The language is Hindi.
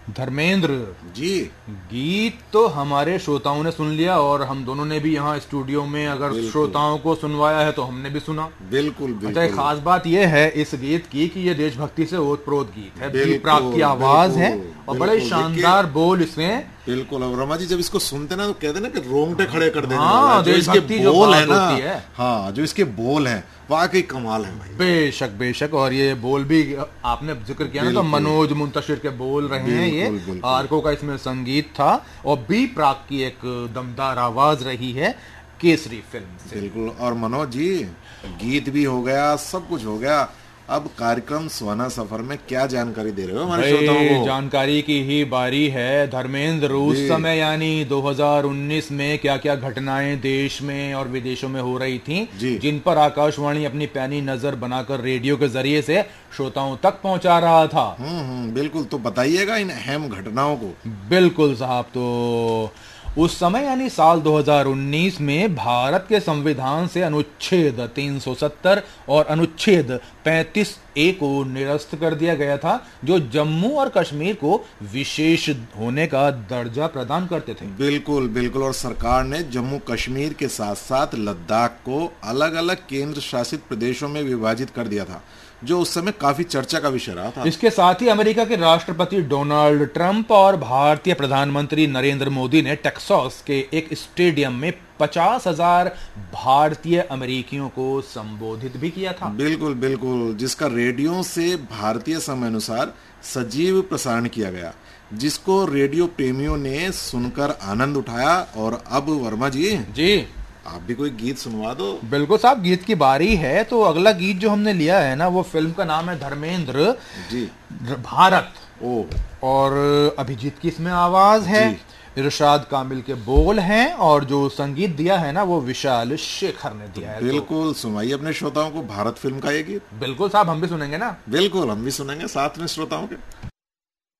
धर्मेंद्र जी। गीत तो हमारे श्रोताओं ने सुन लिया और हम दोनों ने भी यहाँ स्टूडियो में अगर श्रोताओं को सुनवाया है तो हमने भी सुना। बिल्कुल अच्छा, बिल्कुल। एक खास बात यह है इस गीत की कि ये देशभक्ति से ओतप्रोत गीत है। बिल्कुल, बी प्राक की आवाज है और बड़े बिल्कुल, शानदार बोल इसमें। बिल्कुल। अब रमा जी जब इसको सुनते ना तो कहते ना कि रोंगटे खड़े कर देने हाँ, वाला है। जो इसके देशभक्ति जो बोल बात है ना, होती है। हाँ, जो इसके बोल हैं वाकई कमाल है भाई। बेशक बेशक। और ये बोल भी आपने जिक्र किया ना, तो मनोज मुंतशिर के बोल रहे हैं ये। बिल्कुल। आर्को का इसमें संगीत था और बी प्राक की एक दमदार आवाज रही है केसरी फिल्म से। बिल्कुल। और मनोज जी गीत भी हो गया, सब कुछ हो गया। अब कार्यक्रम सुहाना सफर में क्या जानकारी दे रहे हो हमारे श्रोताओं को? जानकारी की ही बारी है धर्मेंद्र। उस समय यानी 2019 में क्या क्या घटनाएं देश में और विदेशों में हो रही थी, जिन पर आकाशवाणी अपनी पैनी नजर बनाकर रेडियो के जरिए से श्रोताओं तक पहुंचा रहा था। बिल्कुल। तो बताइएगा इन अहम घटनाओं को। बिल्कुल साहब। तो उस समय यानी साल 2019 में भारत के संविधान से अनुच्छेद 370 और अनुच्छेद 35A को निरस्त कर दिया गया था, जो जम्मू और कश्मीर को विशेष होने का दर्जा प्रदान करते थे। बिल्कुल बिल्कुल। और सरकार ने जम्मू कश्मीर के साथ साथ लद्दाख को अलग अलग केंद्र शासित प्रदेशों में विभाजित कर दिया था, जो उस समय काफी चर्चा का विषय रहा था। इसके साथ ही अमेरिका के राष्ट्रपति डोनाल्ड ट्रंप और भारतीय प्रधानमंत्री नरेंद्र मोदी ने टेक्सास के एक स्टेडियम में 50,000 भारतीय अमेरिकियों को संबोधित भी किया था। बिल्कुल बिल्कुल। जिसका रेडियो से भारतीय समय अनुसार सजीव प्रसारण किया गया, जिसको रेडियो प्रेमियों ने सुनकर आनंद उठाया। और अब वर्मा जी आप भी कोई गीत सुनवा दो। बिल्कुल साहब, गीत की बारी है। तो अगला गीत जो हमने लिया है ना, वो फिल्म का नाम है धर्मेंद्र जी, भारत। और अभिजीत की इसमें आवाज है, इरशाद कामिल के बोल हैं और जो संगीत दिया है ना वो विशाल शेखर ने दिया है। बिल्कुल सुनाइए अपने श्रोताओं को भारत फिल्म का ये गीत। बिल्कुल साहब, हम भी सुनेंगे ना। बिल्कुल, हम भी सुनेंगे साथ में श्रोताओं के।